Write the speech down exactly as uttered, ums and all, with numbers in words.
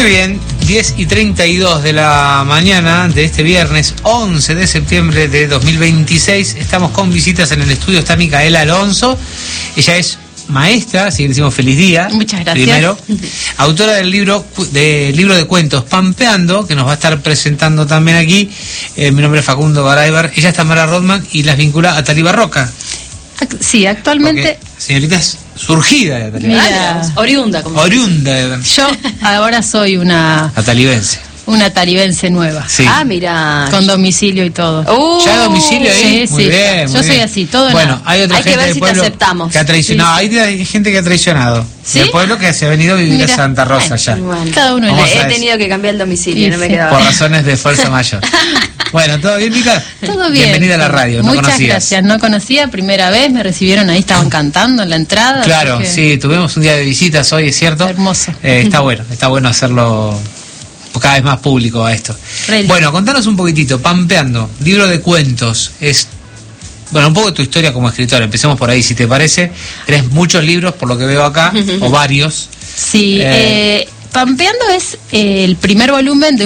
Muy bien, diez y treinta y dos de la mañana de este viernes once de septiembre de dos mil veintiséis. Estamos con visitas en el estudio. Está Micaela Alonso. Ella es maestra, así que le decimos feliz día. Muchas gracias. Primero, autora del libro, del libro de cuentos Pampeando, que nos va a estar presentando también aquí. Eh, mi nombre es Facundo Baraybar. Ella es Tamara Rodman y las vincula a Talí Barroca. Sí, actualmente... Porque señorita es surgida de Talí Barroca. Mira, oriunda. Como Oriunda de yo ahora soy una, la talibense. una talibense nueva. Sí. Ah, mira. Con domicilio y todo. Uh, ¿Ya domicilio ahí? Sí, Muy sí. bien, Yo muy soy bien. así, todo en Bueno, nada. hay otra Hay que gente ver del si te pueblo aceptamos. que ha traicionado. Sí, sí. Hay, hay gente que ha traicionado. ¿Sí? Del pueblo que se ha venido a vivir Mira, a Santa Rosa bueno, ya. Bueno, Cada uno en Vamos la- a he ver. tenido que cambiar el domicilio, Sí, no me sí. quedaba. Por razones de fuerza mayor. Bueno, ¿todo bien, Mica? Todo bien. Bienvenida a la radio, no Muchas conocías. gracias, no conocía, primera vez, me recibieron ahí, estaban cantando en la entrada. Claro, así que sí, tuvimos un día de visitas hoy, es cierto. Hermoso. Eh, está bueno, está bueno hacerlo cada vez más público a esto. Re lindo. Bueno, contanos un poquitito, Pampeando, libro de cuentos, es, bueno, un poco de tu historia como escritora, empecemos por ahí, si te parece. Tenés muchos libros, por lo que veo acá, o varios. Sí, Eh, eh, Pampeando es eh, el primer volumen de